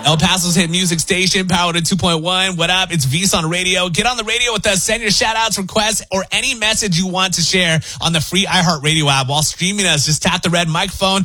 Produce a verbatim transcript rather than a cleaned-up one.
El Paso's hit music station, Power to two point one. What up? It's VSON Radio. Get on the radio with us. Send your shout-outs, requests, or any message you want to share on the free iHeartRadio app. While streaming us, just tap the red microphone